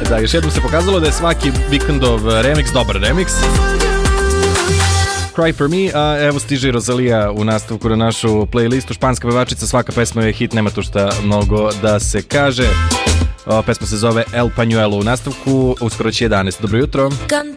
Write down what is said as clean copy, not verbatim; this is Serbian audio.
Da, još jednom se pokazalo da je svaki vikendov remix dobar remix. Cry for me, a evo stiže i Rosalija u nastavku na našu playlistu. Španska pevačica, svaka pesma je hit, nema tu šta mnogo da se kaže. Pesma se zove El Pañuelo u nastavku, uskoro će 11. Dobro jutro.